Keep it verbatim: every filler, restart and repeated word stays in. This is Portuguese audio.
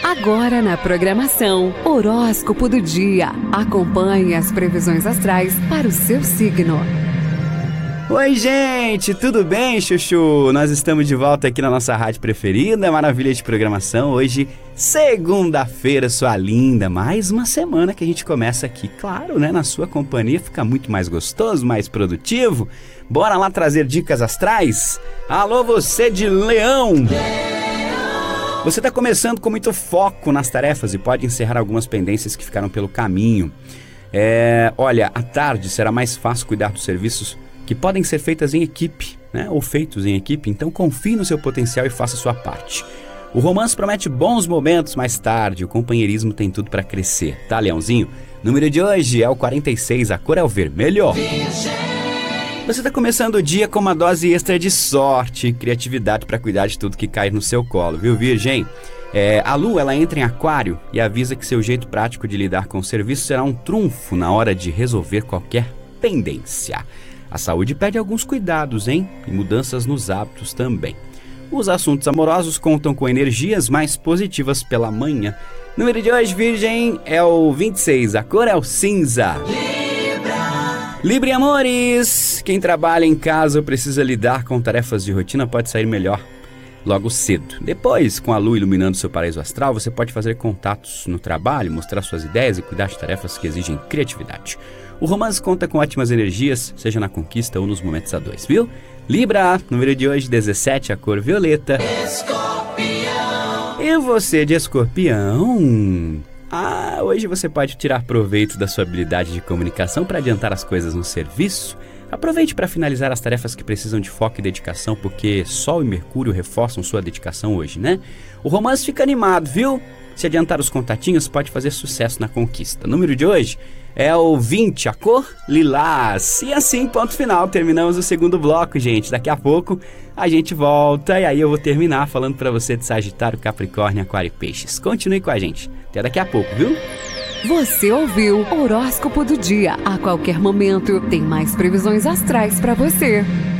Agora na programação, Horóscopo do Dia. Acompanhe as previsões astrais para o seu signo. Oi, gente, tudo bem, chuchu? Nós estamos de volta aqui na nossa rádio preferida, maravilha de programação. Hoje, segunda-feira, sua linda, mais uma semana que a gente começa aqui, claro, né? Na sua companhia, fica muito mais gostoso, mais produtivo. Bora lá trazer dicas astrais? Alô, você de Leão! Você está começando com muito foco nas tarefas e pode encerrar algumas pendências que ficaram pelo caminho. É, olha, à tarde será mais fácil cuidar dos serviços que podem ser feitas em equipe, né? Ou feitos em equipe, então confie no seu potencial e faça a sua parte. O romance promete bons momentos mais tarde, o companheirismo tem tudo para crescer, tá, Leãozinho? O número de hoje é o quarenta e seis, a cor é o vermelho. Você está começando o dia com uma dose extra de sorte e criatividade para cuidar de tudo que cai no seu colo, viu, Virgem? É, a Lua, ela entra em Aquário e avisa que seu jeito prático de lidar com o serviço será um trunfo na hora de resolver qualquer pendência. A saúde pede alguns cuidados, hein? E mudanças nos hábitos também. Os assuntos amorosos contam com energias mais positivas pela manhã. Número de hoje, Virgem, é o vinte e seis, a cor é o cinza. Libra e amores, quem trabalha em casa ou precisa lidar com tarefas de rotina pode sair melhor logo cedo. Depois, com a lua iluminando seu paraíso astral, você pode fazer contatos no trabalho, mostrar suas ideias e cuidar de tarefas que exigem criatividade. O romance conta com ótimas energias, seja na conquista ou nos momentos a dois, viu? Libra, número de hoje dezessete, a cor violeta. Escorpião. E você de Escorpião? Ah, hoje você pode tirar proveito da sua habilidade de comunicação para adiantar as coisas no serviço. Aproveite para finalizar as tarefas que precisam de foco e dedicação, porque Sol e Mercúrio reforçam sua dedicação hoje, né? O romance fica animado, viu? Se adiantar os contatinhos, pode fazer sucesso na conquista. O número de hoje é o vinte, a cor lilás. E assim, ponto final, terminamos o segundo bloco, gente. Daqui a pouco a gente volta e aí eu vou terminar falando para você de Sagitário, Capricórnio, Aquário e Peixes. Continue com a gente. Até daqui a pouco, viu? Você ouviu Horóscopo do Dia. A qualquer momento tem mais previsões astrais para você.